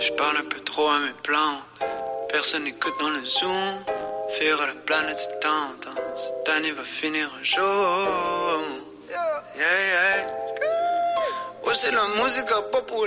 Je parle un peu trop à mes plantes. Personne n'écoute dans le zoom. Faire à la planète se tente. Cette année va finir un jour. Yeah, yeah. Ouais, c'est la musique à pas pour